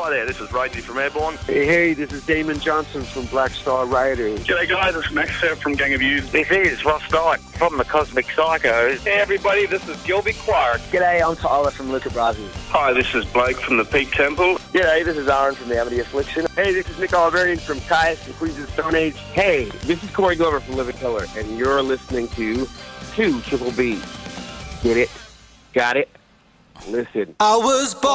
Hi there, this is Rosie from Airborne. Hey, this is Damon Johnson from Black Star Riders. G'day guys, it's Max here from Gang of Youths. This is Ross Knight from the Cosmic Psychos. Hey everybody, this is Gilby Clark. G'day, I'm Tyler from Luca Brasi. Hi, this is Blake from the Peak Temple. G'day, this is Aaron from the Amity Affliction. Hey, this is Nick Oliverian from Caius and Queens of the Stone Age. Hey, this is Corey Glover from Living Color, and you're listening to 2 Triple B. Get it? Got it? Listen. I was born